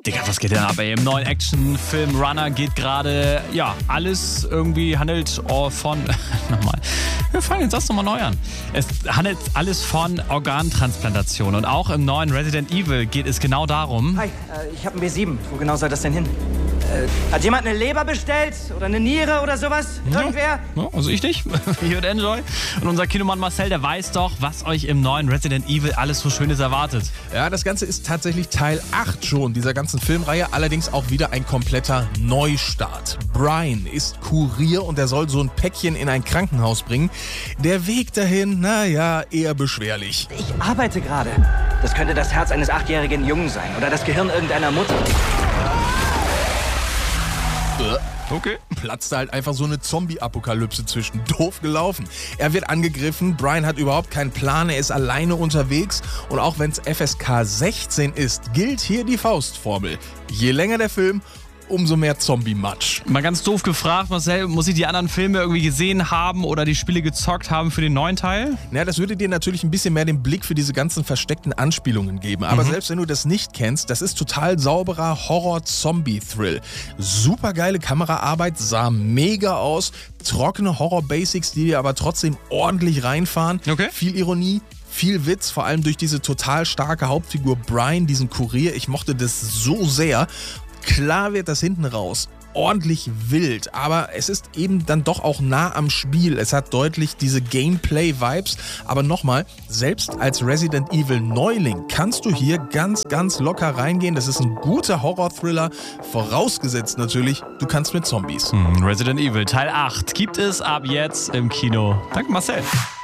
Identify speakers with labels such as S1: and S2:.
S1: Digga, was geht denn ab, ey? Im neuen Actionfilm Runner geht gerade, alles irgendwie handelt von, nochmal, wir fangen jetzt das nochmal neu an. Es handelt alles von Organtransplantation und auch im neuen Resident Evil geht es genau darum.
S2: Hi, ich habe einen B7. Wo genau soll das denn hin? Hat jemand eine Leber bestellt? Oder eine Niere oder sowas? Irgendwer?
S1: Ja, also ich nicht. Hier wird Enjoy. Und unser Kinomann Marcel, der weiß doch, was euch im neuen Resident Evil alles so Schönes erwartet.
S3: Ja, das Ganze ist tatsächlich Teil 8 schon dieser ganzen Filmreihe, allerdings auch wieder ein kompletter Neustart. Brian ist Kurier und er soll so ein Päckchen in ein Krankenhaus bringen. Der Weg dahin, eher beschwerlich.
S2: Ich arbeite gerade. Das könnte das Herz eines 8-jährigen Jungen sein oder das Gehirn irgendeiner Mutter.
S3: Okay. Platzte halt einfach so eine Zombie-Apokalypse zwischen. Doof gelaufen. Er wird angegriffen, Brian hat überhaupt keinen Plan, er ist alleine unterwegs und auch wenn es FSK 16 ist, gilt hier die Faustformel. Je länger der Film, umso mehr Zombie-Matsch.
S1: Mal ganz doof gefragt, Marcel, muss ich die anderen Filme irgendwie gesehen haben oder die Spiele gezockt haben für den neuen Teil?
S3: Ja, das würde dir natürlich ein bisschen mehr den Blick für diese ganzen versteckten Anspielungen geben. Aber selbst wenn du das nicht kennst, das ist total sauberer Horror-Zombie-Thrill. Supergeile Kameraarbeit, sah mega aus. Trockene Horror-Basics, die dir aber trotzdem ordentlich reinfahren.
S1: Okay.
S3: Viel Ironie. Viel Witz, vor allem durch diese total starke Hauptfigur Brian, diesen Kurier. Ich mochte das so sehr. Klar wird das hinten raus ordentlich wild, aber es ist eben dann doch auch nah am Spiel. Es hat deutlich diese Gameplay-Vibes, aber nochmal, selbst als Resident Evil Neuling kannst du hier ganz, ganz locker reingehen. Das ist ein guter Horror-Thriller, vorausgesetzt natürlich, du kannst mit Zombies.
S1: Resident Evil Teil 8 gibt es ab jetzt im Kino. Danke Marcel.